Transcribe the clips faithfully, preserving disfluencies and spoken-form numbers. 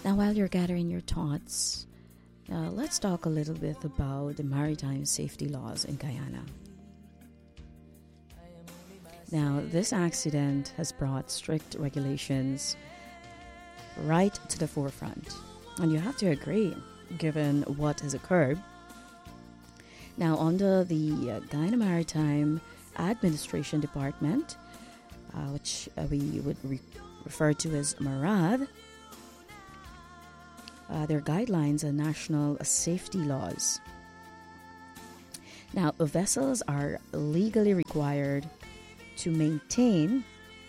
Now, while you're gathering your thoughts, uh, let's talk a little bit about the maritime safety laws in Guyana. Now, this accident has brought strict regulations right to the forefront. And you have to agree, given what has occurred. Now, under the uh, Guyana Maritime Administration Department, uh, which uh, we would re- refer to as MARAD, uh, their guidelines are national safety laws. Now, vessels are legally required to maintain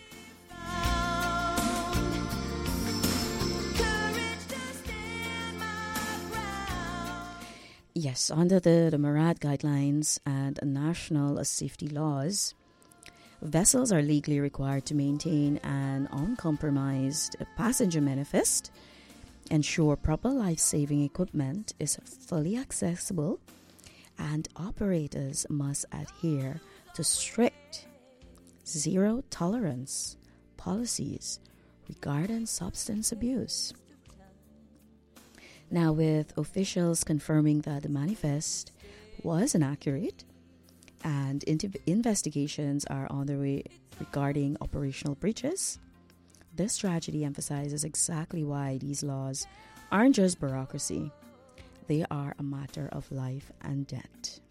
Yes, under the, the MARAD guidelines and national safety laws, vessels are legally required to maintain an uncompromised passenger manifest, ensure proper life-saving equipment is fully accessible, and operators must adhere to strict zero-tolerance policies regarding substance abuse. Now, with officials confirming that the manifest was inaccurate and inter- investigations are on the way regarding operational breaches, this tragedy emphasizes exactly why these laws aren't just bureaucracy. They are a matter of life and death.